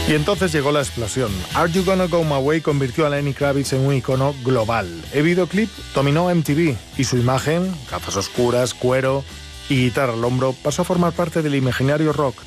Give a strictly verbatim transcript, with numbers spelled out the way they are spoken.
Y entonces llegó la explosión. Are You Gonna Go My Way convirtió a Lenny Kravitz en un icono global. El videoclip dominó M T V y su imagen, gafas oscuras, cuero y guitarra al hombro, pasó a formar parte del imaginario rock